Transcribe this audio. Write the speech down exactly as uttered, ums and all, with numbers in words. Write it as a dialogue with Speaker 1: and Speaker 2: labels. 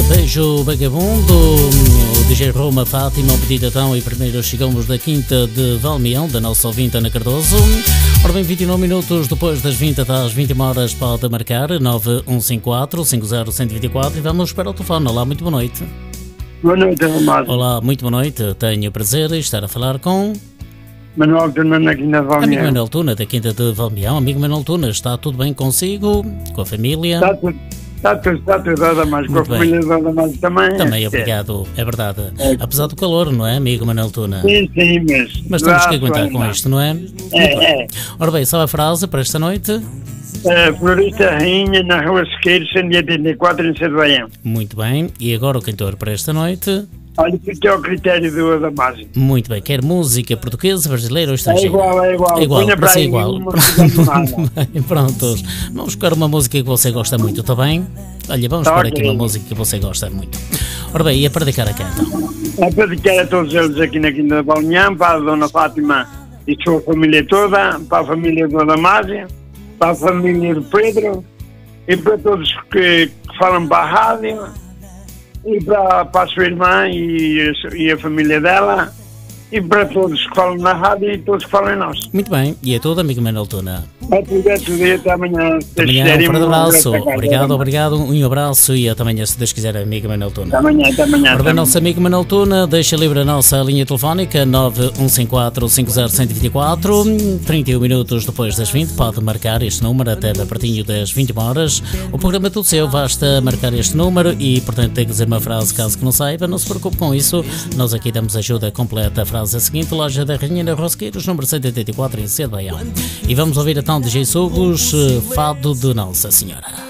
Speaker 1: Beijo vagabundo, o D J Roma, Fátima, o pedido então, e primeiro chegamos da Quinta de Valmião, da nossa ouvinte Ana Cardoso. Ora bem, vinte e nove minutos depois das vinte até às vinte e uma horas, pode marcar nove um cinco quatro, cinco zero um dois quatro e vamos para o telefone. Olá, muito boa noite.
Speaker 2: Boa noite, Romário.
Speaker 1: Olá, muito boa noite, tenho o prazer de estar a falar com...
Speaker 2: Manuel Tuna, da Quinta de Valmião.
Speaker 1: Amigo Manuel Tuna, da Quinta de Valmião. Amigo Manuel Tuna, está tudo bem consigo? Com a família?
Speaker 2: Está tudo, está tudo, está tudo, nada mais. Com a família nada mais também.
Speaker 1: Também, obrigado, é verdade.
Speaker 2: É.
Speaker 1: Apesar do calor, não é, amigo Manuel Tuna?
Speaker 2: Sim, sim, mas...
Speaker 1: Mas temos que aguentar com isto, não é?
Speaker 2: É, é.
Speaker 1: Ora bem, sabe a frase para esta noite?
Speaker 2: Uh, Florista Rainha, na Rua Sequeiros, cento e oitenta e quatro, em Sede.
Speaker 1: Muito bem, e agora o cantor para esta noite?
Speaker 2: Olha, fique ao critério do Adamásio.
Speaker 1: Muito bem, quer música portuguesa, brasileira ou
Speaker 2: É
Speaker 1: estrangeira?
Speaker 2: igual, é igual.
Speaker 1: É igual,
Speaker 2: Punha
Speaker 1: para
Speaker 2: para
Speaker 1: ser
Speaker 2: aí
Speaker 1: igual.
Speaker 2: uma música
Speaker 1: Bem, prontos. Vamos buscar uma música que você gosta muito, está bem? Olha, vamos
Speaker 2: Tá
Speaker 1: para
Speaker 2: ok.
Speaker 1: aqui uma música que você gosta muito. Ora bem, e a para dedicar a quem então?
Speaker 2: É para dedicar a todos eles aqui na Quinta de Valmião, para a Dona Fátima e sua família toda, para a família do Adamásio, para a família do Pedro e para todos que, que falam para a rádio e para, para a sua irmã e, a- e a família dela e para todos que falam na rádio e todos que falam em nós.
Speaker 1: Muito bem, e é tudo, amigo Manuel Tuna.
Speaker 2: É tudo, é tudo, e até amanhã.
Speaker 1: Até amanhã, um forte abraço. Obrigado, obrigado, um abraço e até amanhã, se Deus quiser, amigo Manuel Tuna.
Speaker 2: Até amanhã, até amanhã.
Speaker 1: Ora bem, nosso amigo Manuel Tuna, deixa livre a nossa linha telefónica nove um cinco quatro, cinco zero um dois quatro. trinta e um minutos depois das vinte, pode marcar este número até pertinho das vinte e uma horas. O programa é tudo seu, basta marcar este número e, portanto, tem que dizer uma frase caso que não saiba. Não se preocupe com isso, nós aqui damos ajuda completa. A frase é a seguinte: Loja da Rainha na Rosqueiros, número cento e oitenta e quatro, em Sede Baião. E vamos ouvir então D J Sugos, Fado de Nossa Senhora.